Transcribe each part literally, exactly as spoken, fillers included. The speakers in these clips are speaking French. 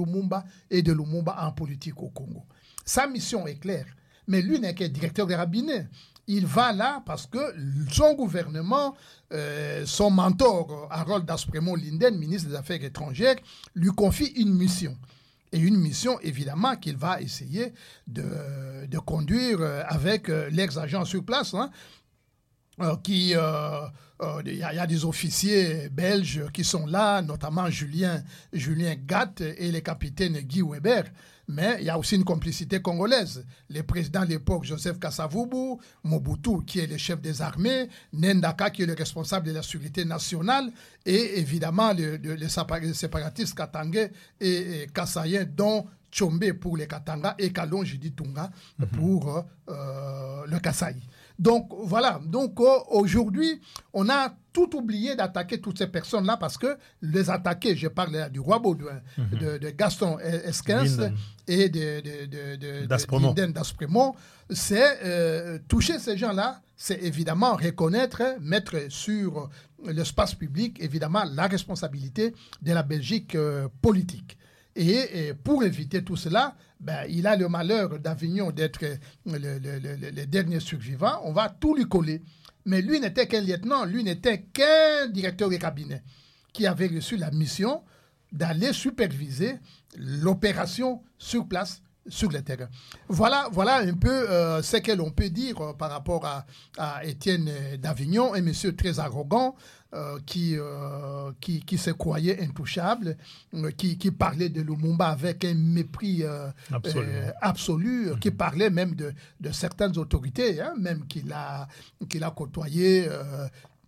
Lumumba et de Lumumba en politique au Congo. Sa mission est claire, mais lui n'est que directeur de cabinet. Il va là parce que son gouvernement, euh, son mentor, Harold Aspremont Linden, ministre des Affaires étrangères, lui confie une mission. Et une mission, évidemment, qu'il va essayer de, de conduire avec l'ex-agent sur place, hein, euh, qui... Euh, Il y, y a des officiers belges qui sont là, notamment Julien, Julien Gatt et le capitaine Guy Weber. Mais il y a aussi une complicité congolaise. Le président de l'époque, Joseph Kasavubu, Mobutu, qui est le chef des armées, Nendaka, qui est le responsable de la sécurité nationale, et évidemment le, le, les séparatistes katangais et, et kassaïens, dont Tchombe pour les Katanga et Kalonji Ditunga pour euh, le Kasaï. Donc voilà, donc euh, aujourd'hui, on a tout oublié d'attaquer toutes ces personnes-là parce que les attaquer, je parle du roi Baudouin, mm-hmm. de, de Gaston Esquens et de, de, de, de, d'Aspremont. de d'Aspremont, c'est euh, toucher ces gens-là, c'est évidemment reconnaître, mettre sur l'espace public, évidemment, la responsabilité de la Belgique euh, politique. Et, et pour éviter tout cela, ben, il a le malheur d'Avignon d'être le, le, le, le dernier survivant. On va tout lui coller. Mais lui n'était qu'un lieutenant, lui n'était qu'un directeur de cabinet qui avait reçu la mission d'aller superviser l'opération sur place, sur le terrain. Voilà, voilà un peu euh, ce que l'on peut dire euh, par rapport à, à Étienne d'Avignon, un monsieur très arrogant, Euh, qui, euh, qui, qui se croyait intouchable, euh, qui, qui parlait de Lumumba avec un mépris euh, euh, absolu, mm-hmm. qui parlait même de, de certaines autorités, hein, même qu'il a, qu'il a côtoyé euh,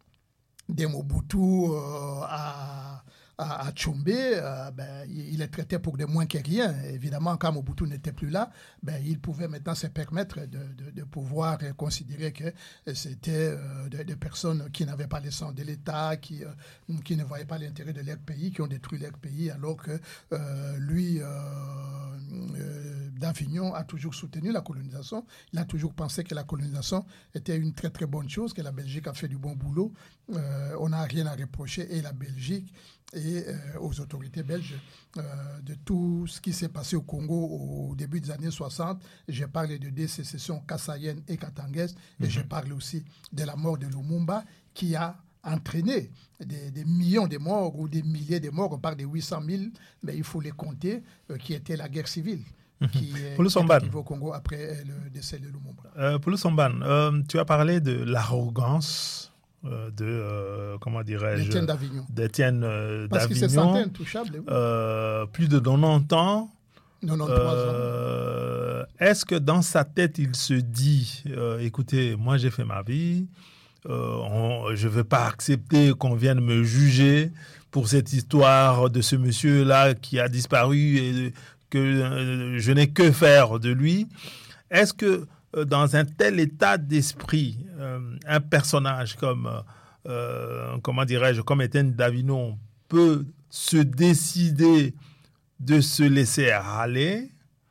des Mobutu euh, à... à, à Tchombe, euh, ben, il, il est traité pour de moins que rien. Évidemment, quand Mobutu n'était plus là, ben, il pouvait maintenant se permettre de, de, de pouvoir considérer que c'était euh, des de personnes qui n'avaient pas le sang de l'État, qui, euh, qui ne voyaient pas l'intérêt de leur pays, qui ont détruit leur pays, alors que euh, lui, euh, euh, d'Avignon, a toujours soutenu la colonisation. Il a toujours pensé que la colonisation était une très très bonne chose, que la Belgique a fait du bon boulot. Euh, on n'a rien à reprocher, et la Belgique et euh, aux autorités belges euh, de tout ce qui s'est passé au Congo au début des années soixante. Je parle de deux sécessions kassaïennes et katangaises, mm-hmm. et je parle aussi de la mort de Lumumba qui a entraîné des, des millions de morts ou des milliers de morts. On parle de huit cent mille, mais il faut les compter, euh, qui était la guerre civile. Qui est arrivé au Congo après le décès de Lumumba. Euh, Paul Somban, euh, tu as parlé de l'arrogance Euh, de, euh, comment dirais-je, d'Étienne d'Avignon. D'Étienne euh, Parce d'Avignon. qu'il se sentait intouchable. Oui. Euh, plus de quatre-vingt-dix ans. quatre-vingt-treize euh, ans. Est-ce que dans sa tête, il se dit, euh, écoutez, moi j'ai fait ma vie, euh, on, je ne vais pas accepter qu'on vienne me juger pour cette histoire de ce monsieur-là qui a disparu et que euh, je n'ai que faire de lui. Est-ce que dans un tel état d'esprit, euh, un personnage comme, euh, comment dirais-je, comme Étienne d'Avignon peut se décider de se laisser aller,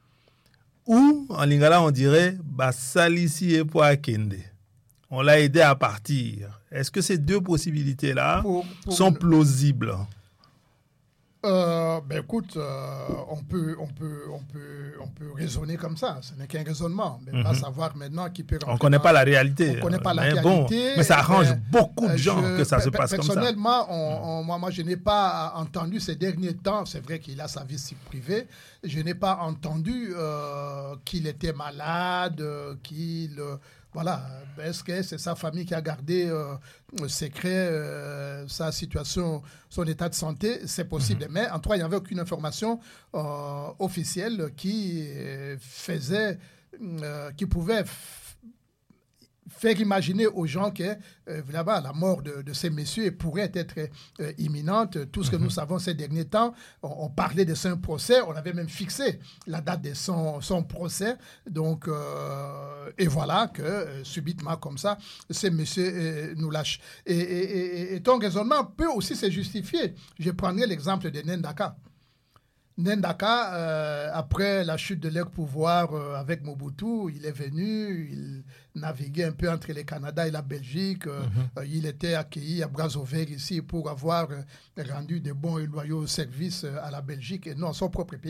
ou en lingala on dirait basalici et poakende. On l'a aidé à partir. Est-ce que ces deux possibilités-là pour, pour sont plausibles? Euh, ben écoute, euh, on peut, on peut, on peut, on peut raisonner comme ça. Ce n'est qu'un raisonnement. Mais mm-hmm. pas savoir maintenant qui peut. On ne connaît dans... pas la réalité. On ne connaît pas la mais réalité. Bon, mais ça arrange mais, beaucoup de gens je, que ça se passe comme ça. Personnellement, on, on, moi, moi, je n'ai pas entendu ces derniers temps. C'est vrai qu'il a sa vie si privée. Je n'ai pas entendu euh, qu'il était malade, euh, qu'il euh, voilà. Est-ce que c'est sa famille qui a gardé euh, secret euh, sa situation, son état de santé? C'est possible. Mm-hmm. Mais en tout cas, il n'y avait aucune information euh, officielle qui euh, faisait, euh, qui pouvait f- faire imaginer aux gens que euh, là-bas, la mort de, de ces messieurs pourrait être euh, imminente. Tout ce que mm-hmm. nous savons ces derniers temps, on, on parlait de son procès, on avait même fixé la date de son, son procès. Donc, euh, et voilà que euh, subitement comme ça, ces messieurs euh, nous lâchent. Et, et, et, et ton raisonnement peut aussi se justifier. Je prendrai l'exemple de Nendaka. Nendaka, euh, après la chute de leur pouvoir euh, avec Mobutu, il est venu, il naviguait un peu entre le Canada et la Belgique. Euh, mm-hmm. euh, il était accueilli à bras ouverts ici pour avoir euh, rendu de bons et loyaux services euh, à la Belgique et non à son propre pays.